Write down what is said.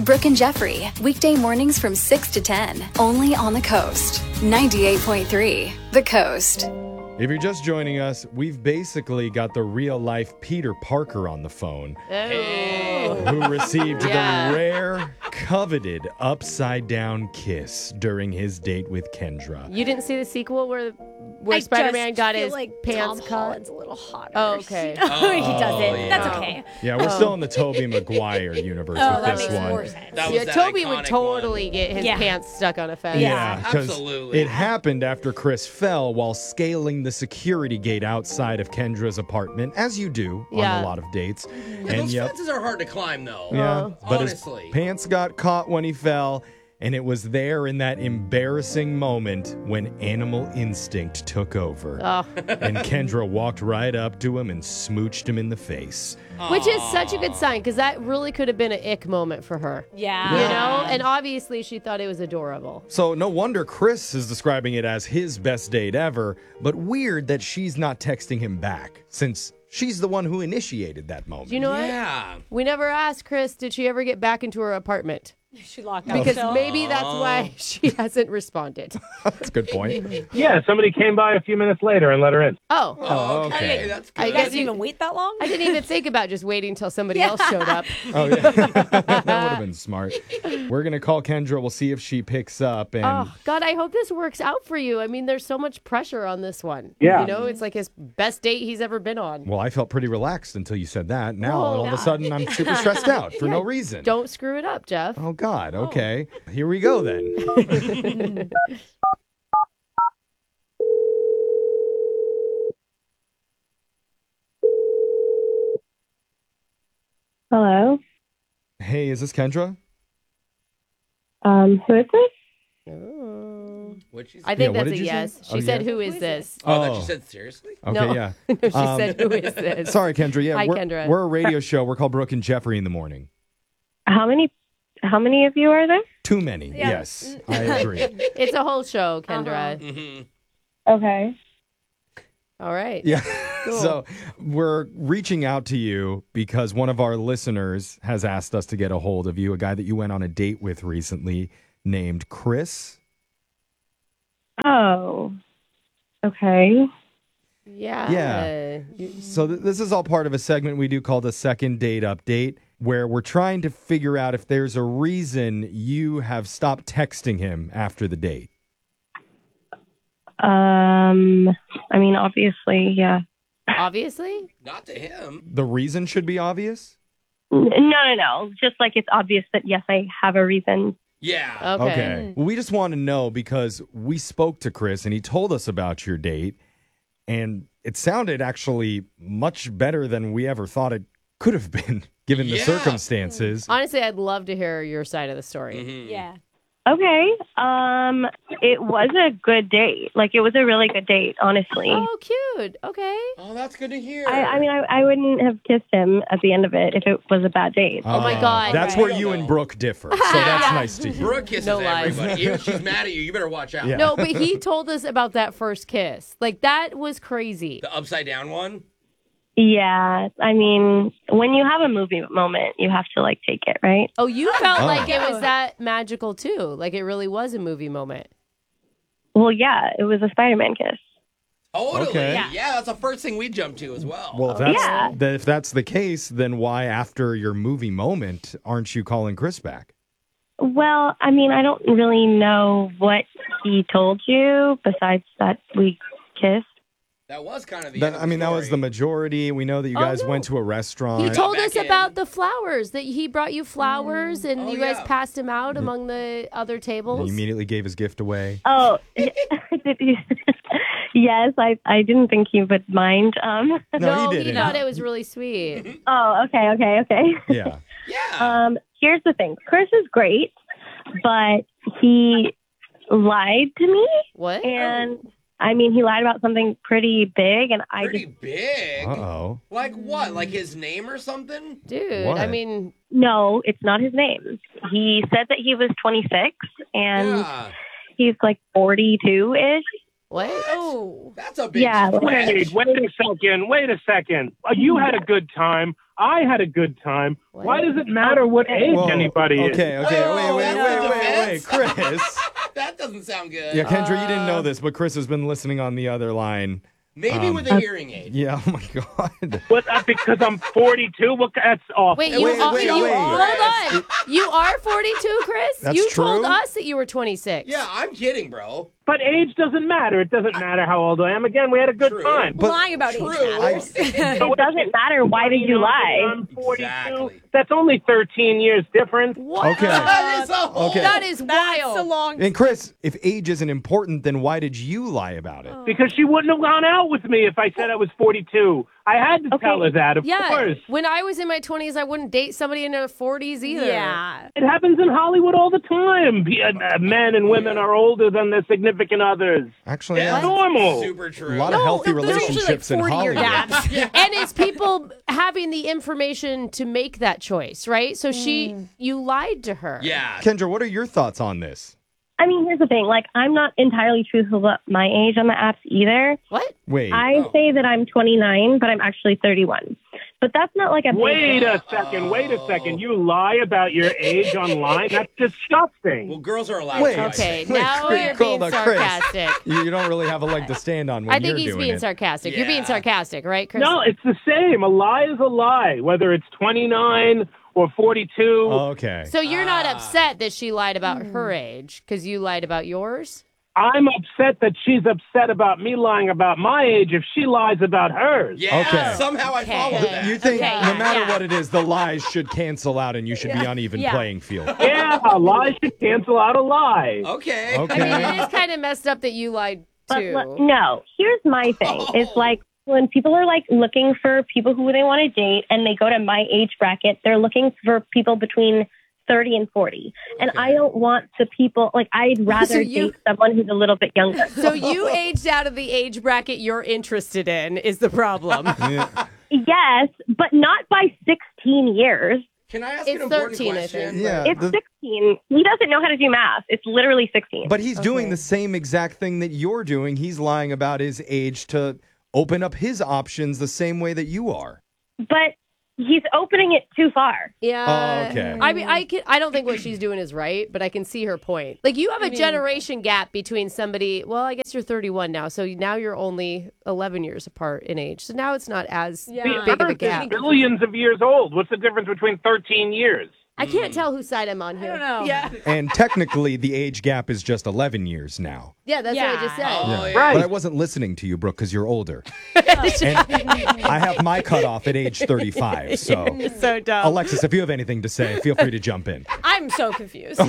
Brooke and Jeffrey, weekday mornings from 6 to 10, only on the Coast. 98.3, The Coast. If you're just joining us, we've basically got the real-life Peter Parker on the phone, who received the rare, coveted upside-down kiss during his date with Kendra. You didn't see the sequel where Spider-Man got his pants Tom cut? Holland's a little hotter. Oh, okay. He does it. yeah. That's okay. Yeah, we're still in the Tobey Maguire universe with that this makes one. more sense. That was Yeah, that Toby would iconic totally one. get his Yeah. pants stuck on a fence. Yeah, because Absolutely. it happened after Chris fell while scaling the security gate outside of Kendra's apartment, as you do on a lot of dates. Yeah, those fences are hard to climb, though. Yeah, but honestly. his pants got caught when he fell, and it was there in that embarrassing moment when animal instinct took over. Oh. And Kendra walked right up to him and smooched him in the face. Which is such a good sign, because that really could have been an ick moment for her. Yeah. You know? And obviously she thought it was adorable. So no wonder Chris is describing it as his best date ever, but weird that she's not texting him back, since she's the one who initiated that moment. Do you know what? Yeah. We never asked Chris, did she ever get back into her apartment? She locked out. Because maybe that's why she hasn't responded. That's a good point. Yeah, somebody came by a few minutes later and let her in. Oh. Okay. That's good. I You guess guys even wait that long? I didn't even think about just waiting until somebody else showed up. Oh, yeah. That would have been smart. We're going to call Kendra. We'll see if she picks up. And Oh, God, I hope this works out for you. I mean, there's so much pressure on this one. Yeah. You know, it's like his best date he's ever been on. Well, I felt pretty relaxed until you said that. Now, Whoa. all of a sudden, I'm super stressed out for no reason. Don't screw it up, Jeff. Oh, God. Okay. Here we go, then. Hello. Hey, is this Kendra? Who is this? Oh. What'd she say? I think what that's a did you say? yes. She Oh, said, yeah. who is this? I thought Oh. you said seriously. Okay, No. yeah. No, she said, who is this? Sorry, Kendra. Yeah, Hi, we're, Kendra. we're a radio show. We're called Brooke and Jeffrey in the morning. How many of you are there? Too many. Yes, I agree. It's a whole show, Kendra. Mm-hmm. Okay. All right. Yeah. Cool. So we're reaching out to you because one of our listeners has asked us to get a hold of you, a guy that you went on a date with recently named Chris. Oh. Okay. Yeah. Yeah. So this is all part of a segment we do called a second date update, where we're trying to figure out if there's a reason you have stopped texting him after the date. I mean, obviously, yeah. Obviously? Not to him. The reason should be obvious? No. Just like it's obvious that, yes, I have a reason. Yeah. Okay. Well, we just want to know because we spoke to Chris and he told us about your date, and it sounded actually much better than we ever thought it could have been given the Yeah. circumstances. Honestly, I'd love to hear your side of the story. Mhm. Yeah. Okay. It was a good date. Like, it was a really good date, honestly. Oh, cute. Okay. Oh, that's good to hear. I mean, I wouldn't have kissed him at the end of it if it was a bad date. Oh, my God. That's Right. where you and Brooke differ. So that's nice to hear. Brooke kisses No lies. everybody. Even if she's mad at you, you better watch out. Yeah. No, but he told us about that first kiss. Like, that was crazy. The upside down one? Yeah. I mean, when you have a movie moment, you have to, like, take it, right? Oh, you felt Oh. like it was that magical, too. Like, it really was a movie moment. Well, yeah, it was a Spider-Man kiss. Totally. Okay. Yeah, that's the first thing we jump to as well. Well, if that's the case, then why, after your movie moment, aren't you calling Chris back? Well, I mean, I don't really know what he told you besides that we kissed. That was kind of the end of the That was the story. majority. We know that you guys no. went to a restaurant. He told back us in. about the flowers, that he brought you flowers and Oh, you guys yeah. passed them out among the other He tables. immediately gave his gift away. Oh, did you? Yes, I didn't think he would mind. No, he didn't. thought it was really sweet. Oh, okay. Yeah. Yeah. Here's the thing. Chris is great, but he lied to me. What? And, I mean, he lied about something pretty big, and I Pretty just... big. Uh-oh. Like what? Like his name or something? Dude, What? I mean, No, it's not his name. He said that he was 26, and Yeah. he's like 42-ish. what? Oh. That's a big Yeah. stretch. Wait a second. You had a good time. I had a good time. Why does it matter what age anybody is? Okay, wait, Chris. That doesn't sound good. Yeah, Kendra, you didn't know this, but Chris has been listening on the other line. Maybe with a hearing aid. Yeah, oh my God. What, because I'm 42? Well, that's awful. Wait, Wait. hold on. You are 42, Chris? That's you true? told us that you were 26. Yeah, I'm kidding, bro. But age doesn't matter. It doesn't matter how old I am. Again, we had a good True. time. But- Lying about age True. matters. It doesn't matter. Why did you lie? I'm 42. Exactly. That's only 13 years difference. What? Okay. That is a whole... Okay. That is That's wild. a long. And Chris, if age isn't important, then why did you lie about it? Because she wouldn't have gone out with me if I said I was 42. I had to tell her that, of Yeah. course. When I was in my 20s, I wouldn't date somebody in their 40s either. Yeah. It happens in Hollywood all the time. Men and women are older than their significant others. Actually, Yeah, It's normal. super true. a lot of healthy There's usually relationships like in 40-year Hollywood. gaps. And it's people having the information to make that choice, right? So you lied to her. Yeah. Kendra, what are your thoughts on this? I mean, here's the thing. Like, I'm not entirely truthful about my age on the apps either. What? Wait. I say that I'm 29, but I'm actually 31. But that's not like a big Wait deal. a second. You lie about your age online? That's disgusting. Well, girls are allowed Wait. to. Okay, Wait, now Chris, you're hold being on, Chris. sarcastic. You don't really have a leg to stand on when I think you're he's doing being it. sarcastic. You're being Yeah. sarcastic, right, Chris? No, it's the same. A lie is a lie, whether it's 29 or 42. Okay. So you're not upset that she lied about her age because you lied about yours? I'm upset that she's upset about me lying about my age if she lies about hers. Yeah, Okay. somehow I follow Okay. that. You think Okay, no matter yeah. what it is, the lies should cancel out and you should be on even Yeah. playing field. Yeah, a lie should cancel out a lie. Okay. Okay. I mean, it is kind of messed up that you lied But too. no, here's my thing. It's like when people are like looking for people who they want to date and they go to my age bracket, they're looking for people between 30 and 40. And I don't want the people, like, I'd rather date someone who's a little bit younger. So you aged out of the age bracket you're interested in is the problem. Yes, but not by 16 years. Can I ask It's an important 13, I question? think. Yeah. It's 16. He doesn't know how to do math. It's literally 16. But he's doing the same exact thing that you're doing. He's lying about his age to open up his options the same way that you are. But he's opening it too far. Yeah. Oh, okay. I mean, I don't think what she's doing is right, but I can see her point. Like, you have a generation gap between somebody. Well, I guess you're 31 now, so now you're only 11 years apart in age. So now it's not as Yeah. big of a Earth is gap. billions of years old. What's the difference between 13 years? I can't tell whose side I'm on here. I don't know. Yeah, And technically, the age gap is just 11 years now. yeah, that's what I just said. Oh, yeah. Right. But I wasn't listening to you, Brooke, because you're older. And I have my cutoff at age 35. So, So dumb. Alexis, if you have anything to say, feel free to jump in. I'm so confused.